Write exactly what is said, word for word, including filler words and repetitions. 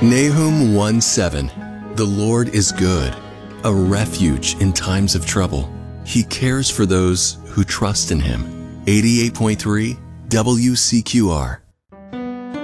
Nahum one seven. The Lord is good, a refuge in times of trouble. He cares for those who trust in him. eighty-eight point three W C Q R.